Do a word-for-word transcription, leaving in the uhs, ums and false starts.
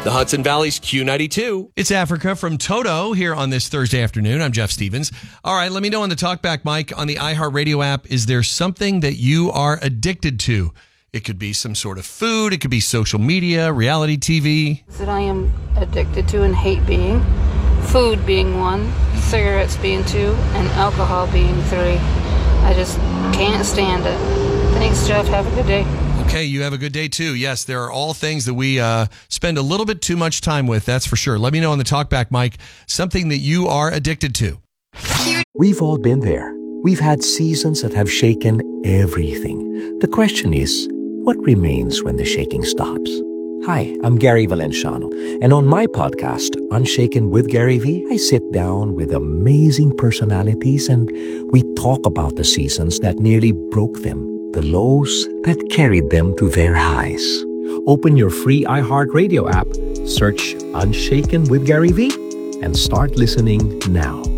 the Hudson Valley's Q ninety-two. It's Africa from Toto here on this Thursday afternoon. I'm Jeff Stevens. All right, let me know on the Talkback mic on the iHeartRadio app, is there something that you are addicted to? It could be some sort of food. It could be social media, reality T V. That I am addicted to and hate being. Food being one, cigarettes being two, and alcohol being three. I just can't stand it. Thanks, Jeff. Have a good day. Okay, you have a good day too. Yes, there are all things that we uh, spend a little bit too much time with, that's for sure. Let me know on the Talkback mic something that you are addicted to. We've all been there. We've had seasons that have shaken everything. The question is, what remains when the shaking stops? Hi, I'm Gary Valenciano, and on my podcast, Unshaken with Gary V, I sit down with amazing personalities and we talk about the seasons that nearly broke them, the lows that carried them to their highs. Open your free iHeartRadio app, search Unshaken with Gary V, and start listening now.